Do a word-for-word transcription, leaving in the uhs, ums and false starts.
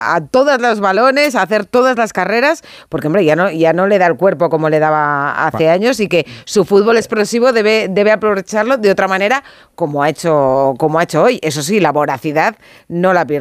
a todos los balones, a hacer todas las carreras, porque hombre, ya no, ya no le da el cuerpo como le daba hace años y que su fútbol explosivo debe, debe aprovecharlo de otra manera como ha hecho, como ha hecho hoy. Eso sí, la voracidad no la pierde.